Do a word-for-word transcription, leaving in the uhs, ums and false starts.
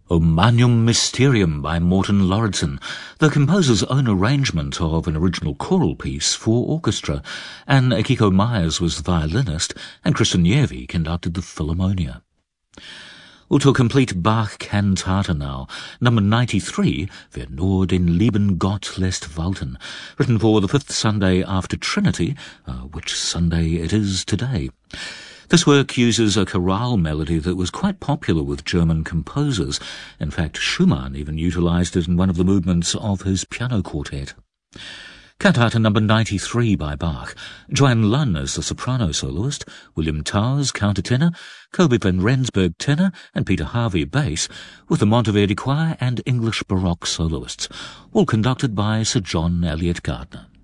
O Magnum Mysterium by Morten Lauridsen, the composer's own arrangement of an original choral piece for orchestra, and Akiko Myers was the violinist, and Christian Järvi conducted the Philharmonia. Well, to a complete Bach cantata now, number ninety-three, Wer nur den lieben Gott lässt walten, written for the fifth Sunday after Trinity, uh, which Sunday it is today. This work uses a chorale melody that was quite popular with German composers. In fact, Schumann even utilized it in one of the movements of his piano quartet. Cantata number ninety-three by Bach. Joanne Lunn as the soprano soloist, William Towers countertenor, Kobe van Rensburg tenor, and Peter Harvey bass, with the Monteverdi Choir and English Baroque soloists, all conducted by Sir John Eliot Gardner.